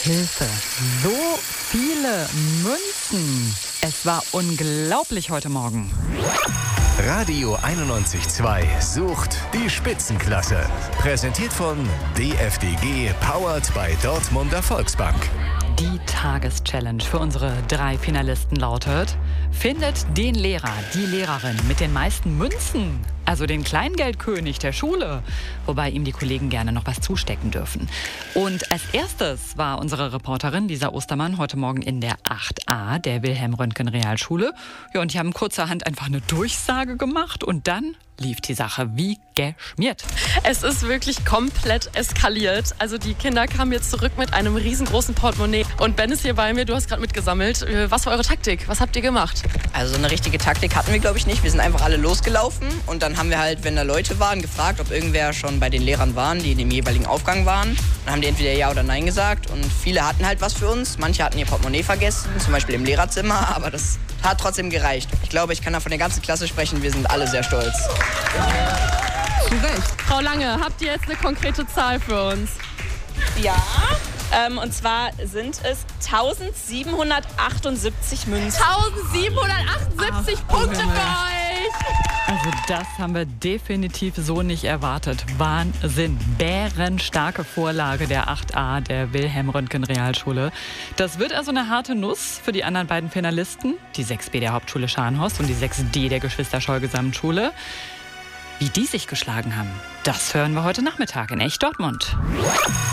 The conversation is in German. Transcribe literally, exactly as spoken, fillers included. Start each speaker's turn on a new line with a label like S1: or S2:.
S1: Hilfe, so viele Münzen. Es war unglaublich heute Morgen.
S2: Radio einundneunzig Komma zwei sucht die Spitzenklasse. Präsentiert von D F D G, powered by Dortmunder Volksbank.
S1: Die Tageschallenge für unsere drei Finalisten lautet: Findet den Lehrer, die Lehrerin mit den meisten Münzen, also den Kleingeldkönig der Schule, wobei ihm die Kollegen gerne noch was zustecken dürfen. Und als erstes war unsere Reporterin Lisa Ostermann heute Morgen in der acht a der Wilhelm-Röntgen-Realschule. Ja, und die haben kurzerhand einfach eine Durchsage gemacht und dann lief die Sache wie geschmiert.
S3: Es ist wirklich komplett eskaliert. Also die Kinder kamen jetzt zurück mit einem riesengroßen Portemonnaie. Und Ben ist hier bei mir, du hast gerade mitgesammelt. Was war eure Taktik? Was habt ihr gemacht?
S4: Also eine richtige Taktik hatten wir, glaube ich, nicht. Wir sind einfach alle losgelaufen und dann haben wir halt, wenn da Leute waren, gefragt, ob irgendwer schon bei den Lehrern waren, die in dem jeweiligen Aufgang waren. Dann haben die entweder Ja oder Nein gesagt und viele hatten halt was für uns. Manche hatten ihr Portemonnaie vergessen, zum Beispiel im Lehrerzimmer, aber das hat trotzdem gereicht. Ich glaube, ich kann da von der ganzen Klasse sprechen, wir sind alle sehr stolz.
S3: Zu Recht. Frau Lange, habt ihr jetzt eine konkrete Zahl für uns?
S5: Ja, ähm, und zwar sind es tausendsiebenhundertachtundsiebzig Münzen.
S3: tausendsiebenhundertachtundsiebzig Punkte für euch!
S1: Also das haben wir definitiv so nicht erwartet. Wahnsinn. Bärenstarke Vorlage der acht a der Wilhelm-Röntgen-Realschule. Das wird also eine harte Nuss für die anderen beiden Finalisten. Die sechs b der Hauptschule Scharnhorst und die sechs d der Geschwister-Scholl-Gesamtschule. Wie die sich geschlagen haben, das hören wir heute Nachmittag in Echt Dortmund.